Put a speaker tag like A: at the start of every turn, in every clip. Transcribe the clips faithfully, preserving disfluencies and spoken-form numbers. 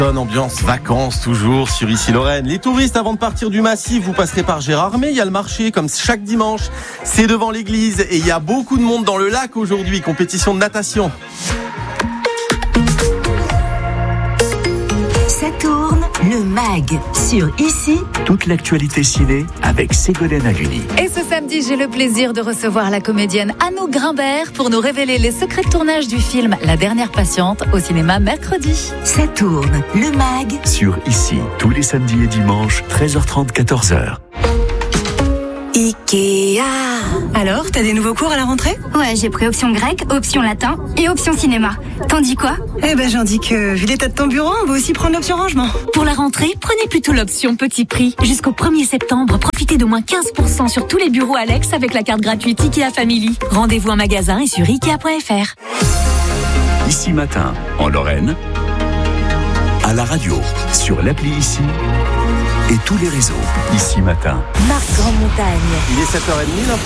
A: Ambiance vacances toujours sur Ici Lorraine. Les touristes, avant de partir du Massif, vous passerez par Gérardmer. Il y a le marché comme chaque dimanche. C'est devant l'église et il y a beaucoup de monde dans le lac aujourd'hui. Compétition de natation.
B: Ça tourne, le mag sur Ici.
C: Toute l'actualité ciné avec Ségolène Haluni.
D: Et ce samedi, j'ai le plaisir de recevoir la comédienne Annou Grimbert pour nous révéler les secrets de tournage du film La Dernière Patiente au cinéma mercredi.
B: Ça tourne, le mag
C: sur Ici, tous les samedis et dimanches, treize heures trente, quatorze heures.
B: Ikea.
E: Alors, t'as des nouveaux cours à la rentrée ?
F: Ouais, j'ai pris option grec, option latin et option cinéma. T'en dis quoi ?
E: Eh ben, j'en dis que, vu l'état de ton bureau, on va aussi prendre l'option rangement.
G: Pour la rentrée, prenez plutôt l'option petit prix. Jusqu'au premier septembre, profitez d'au moins quinze pour cent sur tous les bureaux Alex avec la carte gratuite Ikea Family. Rendez-vous en magasin et sur ikea point f r.
C: Ici Matin, en Lorraine, à la radio, sur l'appli Ici et tous les réseaux. Ici Matin.
B: Marc Grande-Montagne.
A: Il est sept heures trente, l'info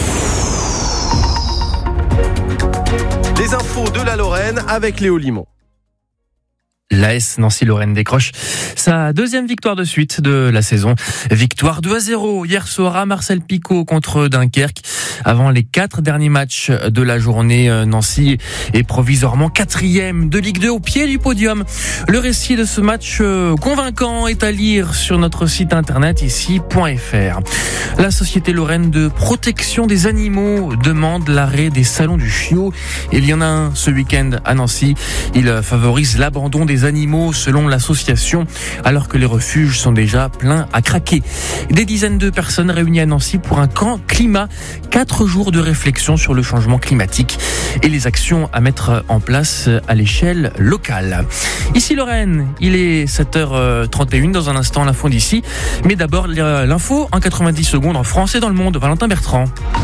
A: du Les infos de la Lorraine avec Léo Limon.
H: L'A S Nancy-Lorraine décroche sa deuxième victoire de suite de la saison. Victoire deux à zéro hier soir à Marcel Picot contre Dunkerque. Avant les quatre derniers matchs de la journée, Nancy est provisoirement quatrième de Ligue deux au pied du podium. Le récit de ce match convaincant est à lire sur notre site internet ici point f r. La Société Lorraine de protection des animaux demande l'arrêt des salons du chiot. Il y en a un ce week-end à Nancy. Il favorise l'abandon des animaux selon l'association, alors que les refuges sont déjà pleins à craquer. Des dizaines de personnes réunies à Nancy pour un camp climat, quatre jours de réflexion sur le changement climatique et les actions à mettre en place à l'échelle locale. Ici Lorraine, il est sept heures trente et une, dans un instant l'info d'ici, mais d'abord l'info en quatre-vingt-dix secondes en France et dans le monde. Valentin Bertrand.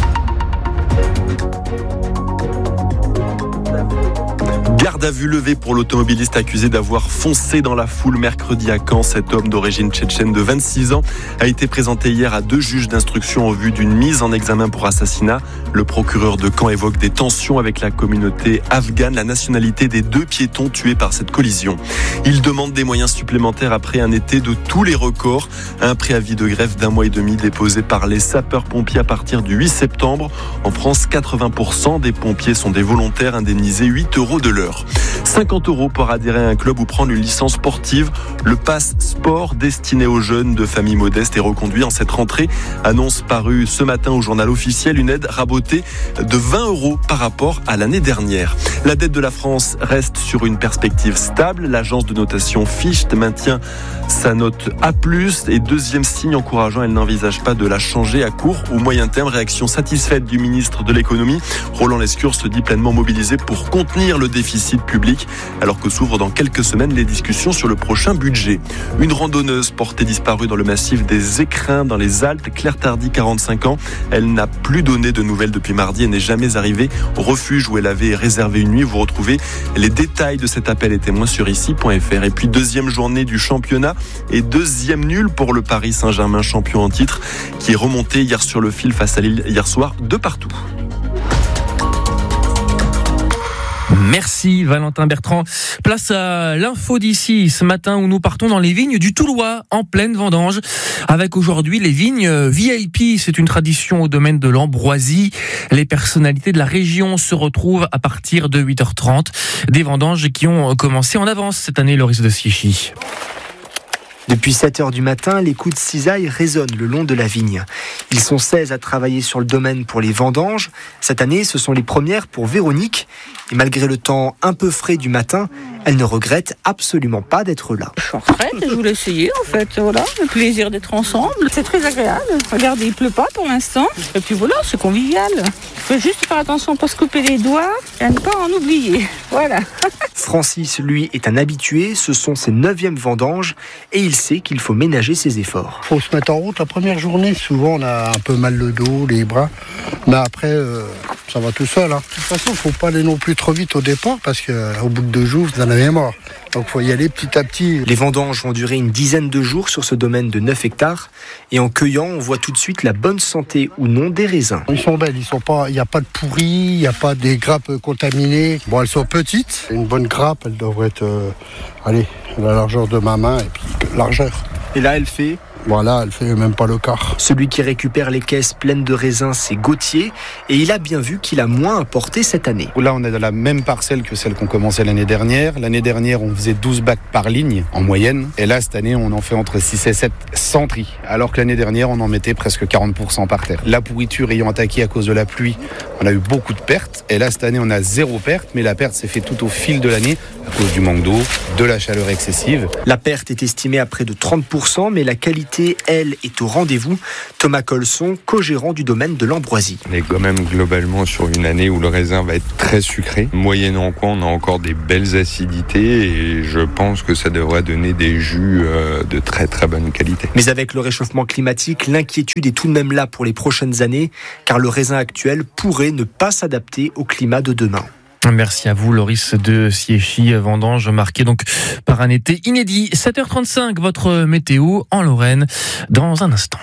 A: Garde à vue levée pour l'automobiliste accusé d'avoir foncé dans la foule mercredi à Caen. Cet homme d'origine tchétchène de vingt-six ans a été présenté hier à deux juges d'instruction en vue d'une mise en examen pour assassinat. Le procureur de Caen évoque des tensions avec la communauté afghane, la nationalité des deux piétons tués par cette collision. Il demande des moyens supplémentaires après un été de tous les records. Un préavis de grève d'un mois et demi déposé par les sapeurs-pompiers à partir du huit septembre. En France, quatre-vingts pour cent des pompiers sont des volontaires indemnisés huit euros de l'heure. cinquante euros pour adhérer à un club ou prendre une licence sportive. Le pass sport destiné aux jeunes de familles modestes est reconduit en cette rentrée. Annonce parue ce matin au journal officiel, une aide rabotée de vingt euros par rapport à l'année dernière. La dette de la France reste sur une perspective stable. L'agence de notation Fitch maintient sa note A plus, et deuxième signe encourageant, elle n'envisage pas de la changer à court ou moyen terme. Réaction satisfaite du ministre de l'économie. Roland Lescure se dit pleinement mobilisé pour contenir le déficit public, alors que s'ouvrent dans quelques semaines les discussions sur le prochain budget. Une randonneuse portée disparue dans le massif des Écrins dans les Alpes, Claire Tardy, quarante-cinq ans. Elle n'a plus donné de nouvelles depuis mardi et n'est jamais arrivée au refuge où elle avait réservé une nuit. Vous retrouvez les détails de cet appel et témoins sur ici point f r. Et puis deuxième journée du championnat et deuxième nul pour le Paris Saint-Germain, champion en titre, qui est remonté hier sur le fil face à Lille hier soir de partout.
H: Merci Valentin Bertrand. Place à l'info d'ici ce matin où nous partons dans les vignes du Toulois en pleine vendange avec aujourd'hui les vignes V I P. C'est une tradition au domaine de l'Ambroisie. Les personnalités de la région se retrouvent à partir de huit heures trente. Des vendanges qui ont commencé en avance cette année, Loris de Siechy.
I: Depuis sept heures du matin, les coups de cisaille résonnent le long de la vigne. Ils sont seize à travailler sur le domaine pour les vendanges. Cette année, ce sont les premières pour Véronique. Et malgré le temps un peu frais du matin, elle ne regrette absolument pas d'être là.
J: Je suis en retraite et je voulais essayer en fait. Voilà, le plaisir d'être ensemble. C'est très agréable. Regardez, il pleut pas pour l'instant. Et puis voilà, c'est convivial. Il faut juste faire attention à ne pas se couper les doigts et à ne pas en oublier. Voilà.
I: Francis, lui, est un habitué. Ce sont ses neuvièmes vendanges et il sait qu'il faut ménager ses efforts.
K: Il faut se mettre en route la première journée. Souvent, on a un peu mal le dos, les bras. Mais après, euh, ça va tout seul. Hein. De toute façon, il ne faut pas aller non plus trop vite au départ parce qu'au bout de deux jours, vous en avez mort. Donc il faut y aller petit à petit.
I: Les vendanges vont durer une dizaine de jours sur ce domaine de neuf hectares. Et en cueillant, on voit tout de suite la bonne santé ou non des raisins.
K: Ils sont belles, ils sont pas, il n'y a pas de pourri, il n'y a pas des grappes contaminées. Bon, elles sont petites. Une bonne grappe, elle devrait être, euh, allez, la largeur de ma main et puis largeur.
I: Et là, elle fait
K: Voilà, elle fait même pas le quart.
I: Celui qui récupère les caisses pleines de raisins, c'est Gauthier. Et il a bien vu qu'il a moins apporté cette année.
L: Là, on est dans la même parcelle que celle qu'on commençait l'année dernière. L'année dernière, on faisait douze bacs par ligne, en moyenne. Et là, cette année, on en fait entre six et sept sans tri. Alors que l'année dernière, on en mettait presque quarante pour cent par terre. La pourriture ayant attaqué à cause de la pluie, on a eu beaucoup de pertes. Et là, cette année, on a zéro perte. Mais la perte s'est faite tout au fil de l'année à cause du manque d'eau, de la chaleur excessive.
I: La perte est estimée à près de trente pour cent, mais la qualité, elle, est au rendez-vous. Thomas Colson, co-gérant du domaine de l'Ambroisie.
M: On est quand même globalement sur une année où le raisin va être très sucré, moyennant quoi on a encore des belles acidités et je pense que ça devrait donner des jus de très très bonne qualité.
I: Mais avec le réchauffement climatique, l'inquiétude est tout de même là pour les prochaines années, car le raisin actuel pourrait ne pas s'adapter au climat de demain.
H: Merci à vous, Loris de Siéchy. Vendange marquée donc par un été inédit. sept heures trente-cinq, votre météo en Lorraine dans un instant.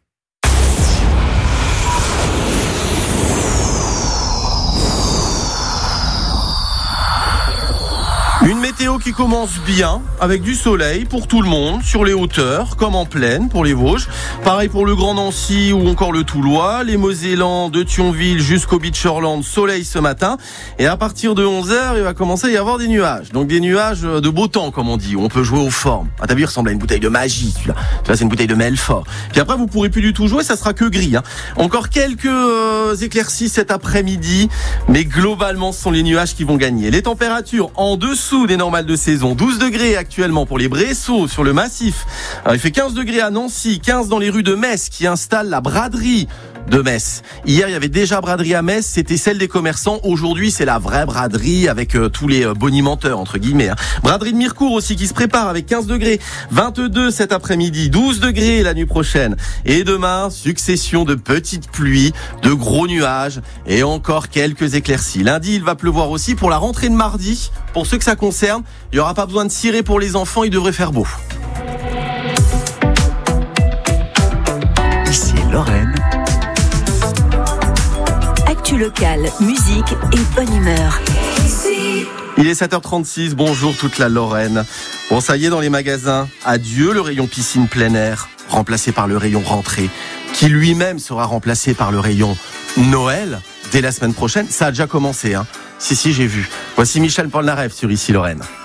N: Une météo qui commence bien, avec du soleil pour tout le monde, sur les hauteurs, comme en plaine pour les Vosges. Pareil pour le Grand Nancy ou encore le Toulois, les Mosellans de Thionville jusqu'au Beacherland, soleil ce matin. Et à partir de onze heures, il va commencer à y avoir des nuages. Donc des nuages de beau temps, comme on dit, où on peut jouer aux formes. Ah, t'as vu, il ressemble à une bouteille de magie, celui-là. Celui-là, c'est une bouteille de Melfort. Puis après, vous pourrez plus du tout jouer, ça sera que gris. Hein. Encore quelques euh, éclaircies cet après-midi, mais globalement, ce sont les nuages qui vont gagner. Les températures en dessous des normales de saison, douze degrés actuellement pour les Bressots sur le massif. Alors, il fait quinze degrés à Nancy, quinze dans les rues de Metz qui installent la braderie de Metz. Hier, il y avait déjà braderie à Metz, c'était celle des commerçants. Aujourd'hui, c'est la vraie braderie avec euh, tous les euh, bonimenteurs, entre guillemets. Hein. Braderie de Mirecourt aussi qui se prépare avec quinze degrés, vingt-deux cet après-midi, douze degrés la nuit prochaine. Et demain, succession de petites pluies, de gros nuages et encore quelques éclaircies. Lundi, il va pleuvoir aussi pour la rentrée de mardi. Pour ceux que ça concerne, il n'y aura pas besoin de cirer pour les enfants, il devrait faire beau.
C: Ici Lorraine.
B: Actu locale, musique et bonne humeur.
N: Il est sept heures trente-six, bonjour toute la Lorraine. Bon, ça y est, dans les magasins, adieu le rayon piscine plein air, remplacé par le rayon rentrée, qui lui-même sera remplacé par le rayon Noël dès la semaine prochaine. Ça a déjà commencé, hein. Si, si, j'ai vu. Voici Michel Polnareff sur Ici Lorraine.